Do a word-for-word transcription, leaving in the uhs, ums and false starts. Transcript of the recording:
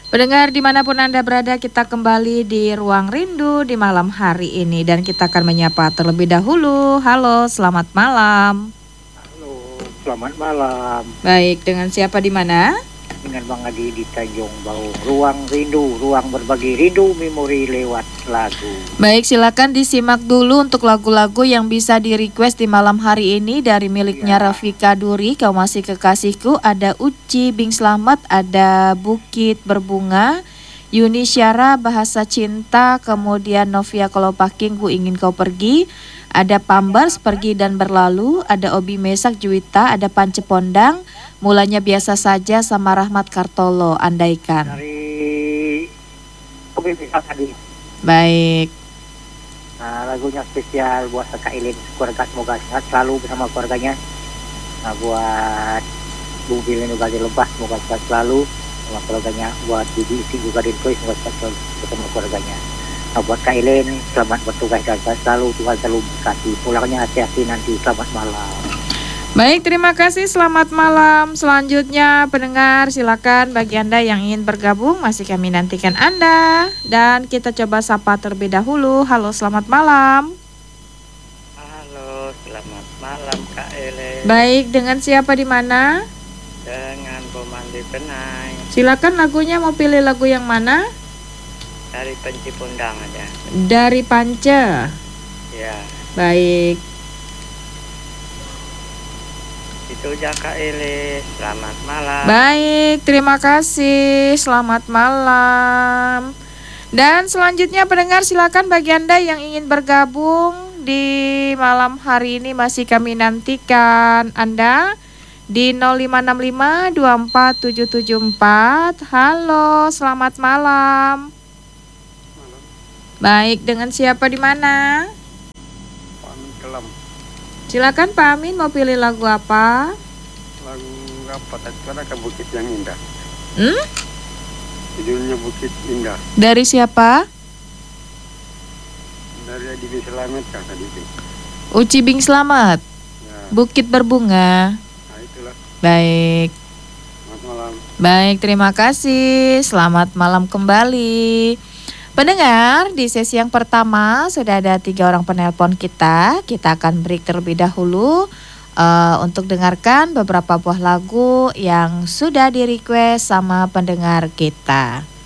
Pendengar dimanapun Anda berada, kita kembali di Ruang Rindu di malam hari ini. Dan kita akan menyapa terlebih dahulu. Halo, selamat malam. Halo, selamat malam. Baik, dengan siapa di mana? Dengan Bang Adi di Tanjung Baung. Ruang Rindu, ruang berbagi rindu memori lewat lagu. Baik, silakan disimak dulu untuk lagu-lagu yang bisa di-request di malam hari ini dari miliknya Ya. Rafika Duri, Kau Masih Kekasihku, ada Uci Bing Slamet, ada Bukit Berbunga, Yuni Syara, Bahasa Cinta, kemudian Novia Kolopaking, Ku Ingin Kau Pergi, ada Pambers, Pergi dan Berlalu, ada Obi Mesak Juwita, ada Pancepondang, Mulanya Biasa Saja, sama Rahmat Kartolo, Andaikan. Dari Kopi Pisang tadi. Baik. Nah, lagunya spesial buat Kak Ilin, keluarga semoga sehat selalu bersama keluarganya. Nah, buat Bung Bilin juga di Lebah, semoga sehat selalu sama keluarganya. Buat Bibi Isi juga di Nkoi, semoga sehat selalu bersama keluarganya. Nah, buat Kak Ilin, selamat bertugas dan sehat selalu, Tuhan selalu berkati. Pulangnya hati-hati nanti, selamat malam. Baik, terima kasih. Selamat malam. Selanjutnya, pendengar, silakan bagi Anda yang ingin bergabung, masih kami nantikan Anda. Dan kita coba sapa terlebih dahulu. Halo, selamat malam. Halo, selamat malam Kak Ele. Baik, dengan siapa di mana? Dengan Komandi Penai. Silakan lagunya, mau pilih lagu yang mana? Dari Pancepondang aja. Dari Pance. Ya, Baik. itu aja Kak Ele. Selamat malam. Baik, terima kasih. Selamat malam. Dan selanjutnya pendengar, silakan bagi Anda yang ingin bergabung di malam hari ini, masih kami nantikan Anda di nol lima enam lima dua empat tujuh tujuh empat. Halo, selamat malam. Malam. Baik, dengan siapa di mana? Pamin Kelam. Silakan Pak Amin, mau pilih lagu apa? Lagu apa tadi? Ada ke Bukit yang Indah. Hmm? Judulnya Bukit Indah. Dari siapa? Dari Adi Bing Slamet kan tadi itu. Uci Bing Slamet. Ya, Bukit Berbunga. nah itulah. Baik. Selamat malam. Baik, terima kasih. Selamat malam kembali. Pendengar, di sesi yang pertama sudah ada tiga orang penelpon kita. Kita akan break terlebih dahulu uh, untuk dengarkan beberapa buah lagu yang sudah di-request sama pendengar kita.